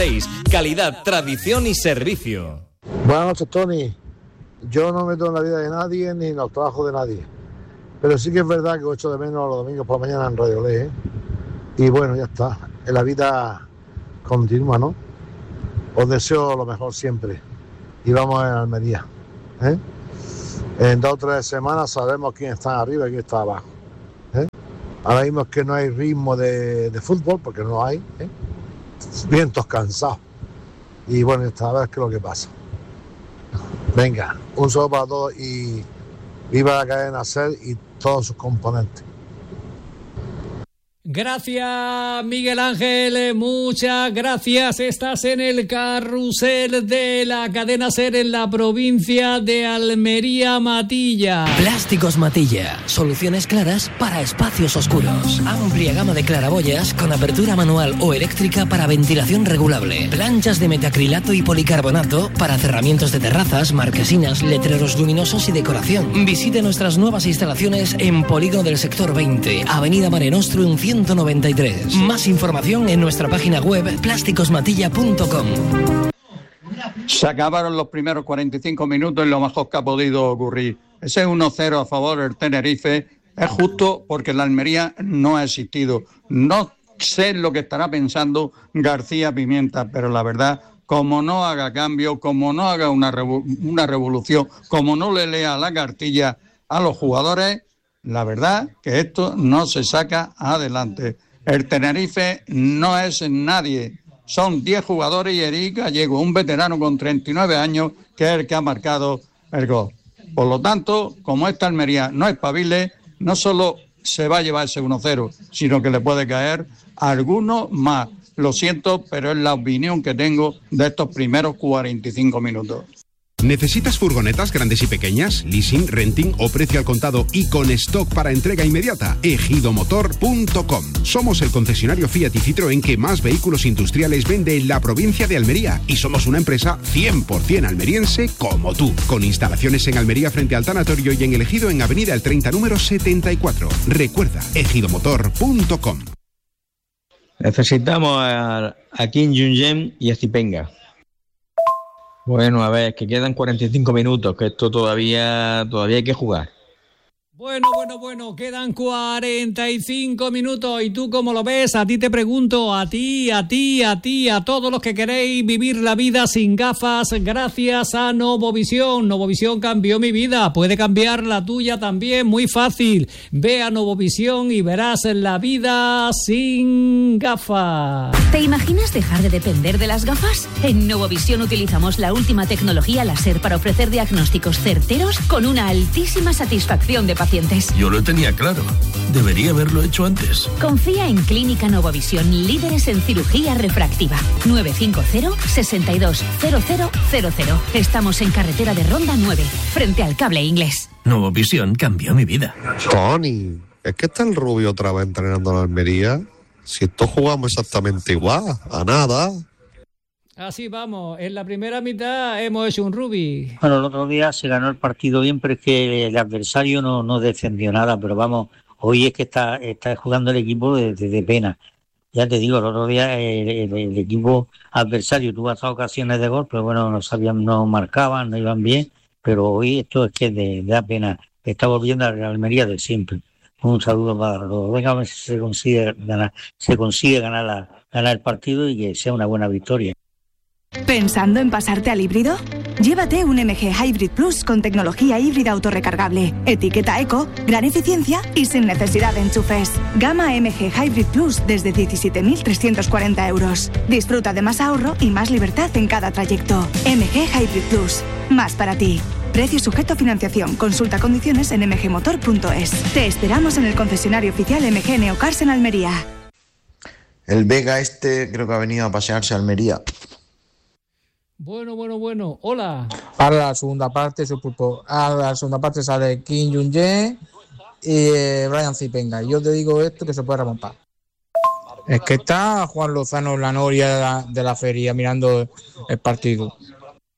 Calidad, tradición y servicio. Buenas noches, Tony. Yo no meto en la vida de nadie ni en los trabajos de nadie. Pero sí que es verdad que echo de menos los domingos por la mañana en Radio Ley, ¿eh? Y bueno, ya está. En la vida continua, ¿no? Os deseo lo mejor siempre. Y vamos a Almería, ¿eh? En 2 o 3 semanas sabremos quién está arriba y quién está abajo, ¿eh? Ahora mismo es que no hay ritmo de fútbol, porque no hay, ¿eh? Vientos cansados. Y bueno, esta vez que es lo que pasa. Venga, un saludo para todos y viva la cadena SER y todos sus componentes. Gracias, Miguel Ángel, muchas gracias. Estás en el carrusel de la cadena SER en la provincia de Almería, Matilla. Plásticos Matilla, soluciones claras para espacios oscuros. Amplia gama de claraboyas con apertura manual o eléctrica para ventilación regulable. Planchas de metacrilato y policarbonato para cerramientos de terrazas, marquesinas, letreros luminosos y decoración. Visite nuestras nuevas instalaciones en Polígono del Sector 20, Avenida Mare Nostrum 193. Más información en nuestra página web plásticosmatilla.com. Se acabaron los primeros 45 minutos y lo mejor que ha podido ocurrir. Ese 1-0 a favor del Tenerife es justo porque la Almería no ha existido. No sé lo que estará pensando García Pimienta, pero la verdad, como no haga cambio, como no haga una revolución, como no le lea la cartilla a los jugadores, la verdad que esto no se saca adelante. El Tenerife no es nadie. Son 10 jugadores y Eric Gallego, un veterano con 39 años, que es el que ha marcado el gol. Por lo tanto, como esta Almería no espabile, no solo se va a llevar ese 1-0, sino que le puede caer alguno más. Lo siento, pero es la opinión que tengo de estos primeros 45 minutos. ¿Necesitas furgonetas grandes y pequeñas, leasing, renting o precio al contado y con stock para entrega inmediata? Ejidomotor.com. Somos el concesionario Fiat y Citroën que más vehículos industriales vende en la provincia de Almería y somos una empresa 100% almeriense como tú, con instalaciones en Almería frente al tanatorio y en El Ejido en Avenida El 30 número 74. Recuerda, ejidomotor.com. Necesitamos a Kim Jong-un y a Zipenga. Bueno, a ver, que quedan 45 minutos, que esto todavía hay que jugar. Bueno, quedan 45 minutos. ¿Y tú cómo lo ves? A ti te pregunto, a ti, a todos los que queréis vivir la vida sin gafas, gracias a Novovisión. Novovisión cambió mi vida, puede cambiar la tuya también, muy fácil. Ve a Novovisión y verás la vida sin gafas. ¿Te imaginas dejar de depender de las gafas? En Novovisión utilizamos la última tecnología láser para ofrecer diagnósticos certeros con una altísima satisfacción de pacientes. Yo lo tenía claro. Debería haberlo hecho antes. Confía en Clínica Novovisión, líderes en cirugía refractiva. 950-620000. Estamos en carretera de Ronda 9, frente al Cable Inglés. Novovisión cambió mi vida. Tony, ¿es que está el Rubio otra vez entrenando en Almería? Si estos jugamos exactamente igual, a nada. Así vamos, en la primera mitad hemos hecho un Rubi. Bueno, el otro día se ganó el partido bien, pero es que el adversario no defendió nada, pero vamos, hoy es que está jugando el equipo de pena. Ya te digo, el otro día el equipo adversario tuvo hasta ocasiones de gol, pero bueno, no marcaban, no iban bien, pero hoy esto es que da pena. Está volviendo a la Almería de siempre. Un saludo para todos. Venga, a ver si se consigue ganar el partido y que sea una buena victoria. ¿Pensando en pasarte al híbrido? Llévate un MG Hybrid Plus con tecnología híbrida autorrecargable, etiqueta eco, gran eficiencia y sin necesidad de enchufes. Gama MG Hybrid Plus desde 17.340 euros. Disfruta de más ahorro y más libertad en cada trayecto. MG Hybrid Plus. Más para ti. Precio sujeto a financiación. Consulta condiciones en mgmotor.es. Te esperamos en el concesionario oficial MG Neocars en Almería. El Vega creo que ha venido a pasearse a Almería. Bueno. Hola. Ahora la segunda parte sale Kim Jong-un y Brian Zipenga. Yo te digo esto que se puede remontar. Es que está Juan Lozano en la noria de la feria mirando el partido.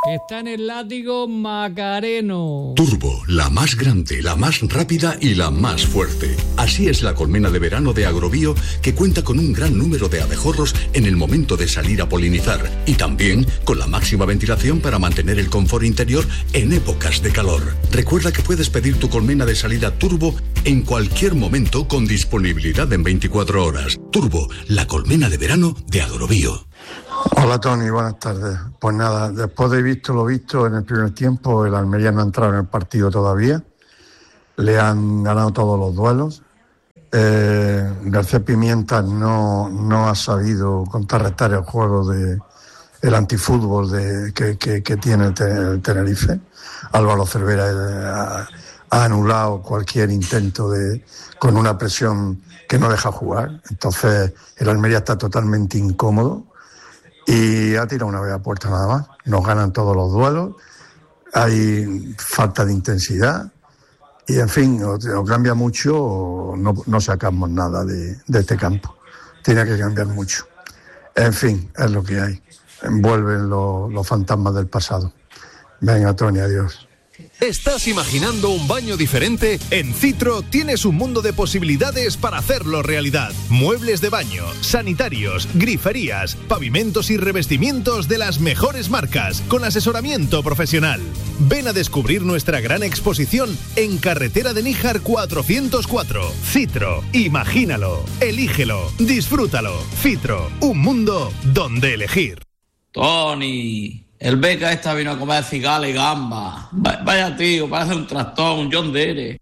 que está en el látigo Macareno. Turbo, la más grande, la más rápida y la más fuerte. Así es la colmena de verano de Agrobio, que cuenta con un gran número de abejorros en el momento de salir a polinizar y también con la máxima ventilación para mantener el confort interior en épocas de calor. Recuerda que puedes pedir tu colmena de salida Turbo en cualquier momento con disponibilidad en 24 horas. Turbo, la colmena de verano de Agrobio. Hola Tony, buenas tardes. Pues nada, después de visto lo visto en el primer tiempo, el Almería no ha entrado en el partido todavía. Le han ganado todos los duelos. García Pimienta no ha sabido contrarrestar el juego el antifútbol que tiene el Tenerife. Álvaro Cervera ha anulado cualquier intento con una presión que no deja jugar. Entonces el Almería está totalmente incómodo y ha tirado una vez a puerta nada más. Nos ganan todos los duelos, hay falta de intensidad y en fin, o cambia mucho o no sacamos nada de este campo. Tiene que cambiar mucho. En fin, es lo que hay. Envuelven los fantasmas del pasado. Venga, Tony, adiós. ¿Estás imaginando un baño diferente? En Citro tienes un mundo de posibilidades para hacerlo realidad. Muebles de baño, sanitarios, griferías, pavimentos y revestimientos de las mejores marcas, con asesoramiento profesional. Ven a descubrir nuestra gran exposición en Carretera de Níjar 404. Citro, imagínalo, elígelo, disfrútalo. Citro, un mundo donde elegir. Tony, el beca esta vino a comer cigala y gamba. Vaya tío, parece un tractor, un John Deere.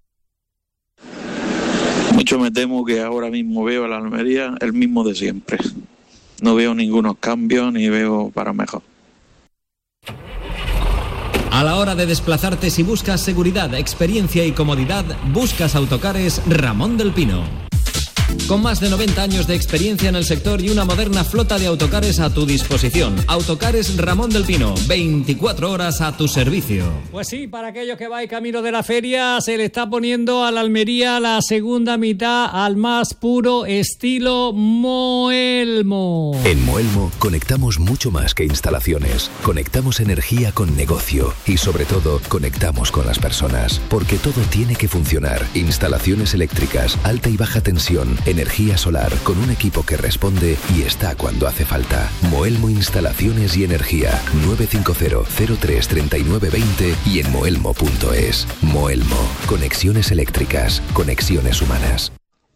Mucho me temo que ahora mismo veo a la Almería el mismo de siempre. No veo ningunos cambios ni veo para mejor. A la hora de desplazarte, si buscas seguridad, experiencia y comodidad, buscas Autocares Ramón del Pino. Con más de 90 años de experiencia en el sector y una moderna flota de autocares a tu disposición. Autocares Ramón del Pino, 24 horas a tu servicio. Pues sí, para aquellos que vais camino de la feria, se le está poniendo a la Almería la segunda mitad al más puro estilo Moelmo. En Moelmo conectamos mucho más que instalaciones. Conectamos energía con negocio y sobre todo conectamos con las personas. Porque todo tiene que funcionar. Instalaciones eléctricas, alta y baja tensión, energía solar, con un equipo que responde y está cuando hace falta. Moelmo Instalaciones y Energía, 950-03-3920 y en moelmo.es. Moelmo, conexiones eléctricas, conexiones humanas.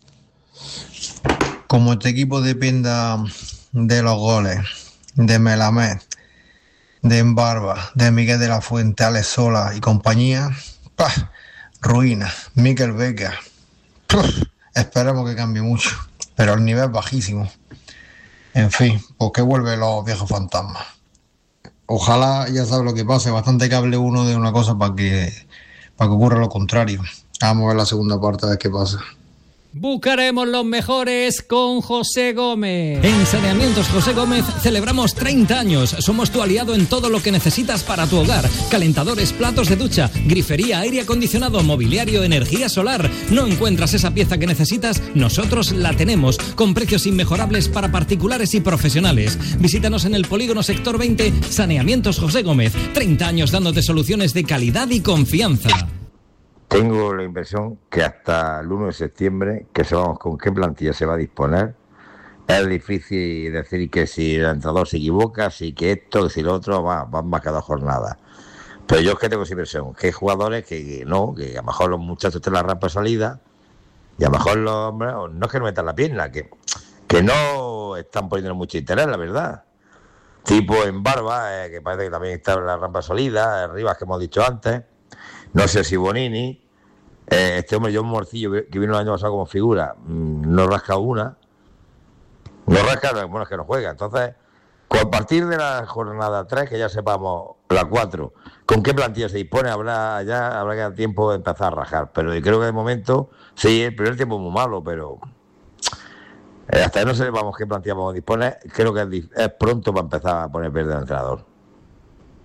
Como este equipo dependa de los goles de Melamed, de Embarba, de Miguel de la Fuente, Alex Sola y compañía, ¡pah! Ruina. Mikel Becker, esperemos que cambie mucho, pero el nivel es bajísimo. En fin, pues que vuelve los viejos fantasmas. Ojalá, ya sabes lo que pase, bastante que hable uno de una cosa para que ocurra lo contrario. Vamos a ver la segunda parte, a ver qué pasa. Buscaremos los mejores con José Gómez. En Saneamientos José Gómez celebramos 30 años. Somos tu aliado en todo lo que necesitas para tu hogar. Calentadores, platos de ducha, grifería, aire acondicionado, mobiliario, energía solar. ¿No encuentras esa pieza que necesitas? Nosotros la tenemos, con precios inmejorables para particulares y profesionales. Visítanos en el Polígono Sector 20, Saneamientos José Gómez. 30 años dándote soluciones de calidad y confianza. Tengo la impresión que hasta el 1 de septiembre, que sepamos con qué plantilla se va a disponer, es difícil decir que si el entrenador se equivoca, si que esto, si lo otro, van más cada jornada. Pero yo es que tengo esa impresión, que hay jugadores que a lo mejor los muchachos tienen la rampa de salida y a lo mejor los hombres, no es que no metan la pierna, que no están poniendo mucho interés, la verdad. Tipo en Barba, que parece que también está en la rampa de salida, Rivas, que hemos dicho antes, no sé si Bonini, este hombre John Morcillo, que vino el año pasado como figura, no rasca una, bueno, es que no juega. Entonces, a partir de la jornada 3, que ya sepamos la 4, con qué plantilla se dispone, habrá que dar tiempo de empezar a rajar. Pero yo creo que de momento, sí, el primer tiempo es muy malo, pero hasta que no sepamos qué plantilla vamos a disponer, creo que es pronto para empezar a poner verde al entrenador.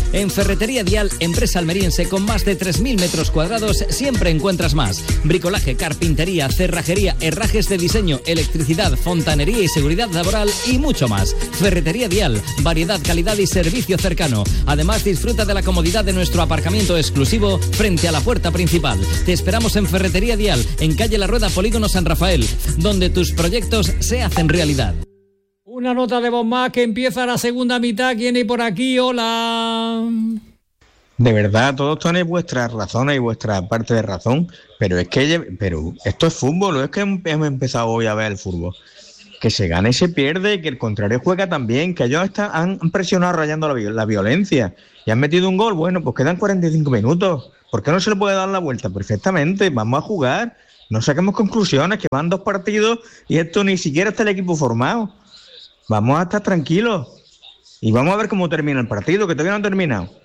En Ferretería Dial, empresa almeriense con más de 3.000 metros cuadrados, siempre encuentras más. Bricolaje, carpintería, cerrajería, herrajes de diseño, electricidad, fontanería y seguridad laboral y mucho más. Ferretería Dial, variedad, calidad y servicio cercano. Además, disfruta de la comodidad de nuestro aparcamiento exclusivo frente a la puerta principal. Te esperamos en Ferretería Dial, en calle La Rueda, Polígono San Rafael, donde tus proyectos se hacen realidad. Una nota de voz más que empieza la segunda mitad. ¿Quién hay por aquí? Hola. De verdad, todos tenéis vuestras razones y vuestra parte de razón, pero esto es fútbol, no es que hemos empezado hoy a ver el fútbol. Que se gana y se pierde, que el contrario juega también, que ellos han presionado rayando la violencia y han metido un gol. Bueno, pues quedan 45 minutos. ¿Por qué no se le puede dar la vuelta? Perfectamente, vamos a jugar. No saquemos conclusiones, que van 2 partidos y esto ni siquiera está el equipo formado. Vamos a estar tranquilos y vamos a ver cómo termina el partido, que todavía no ha terminado.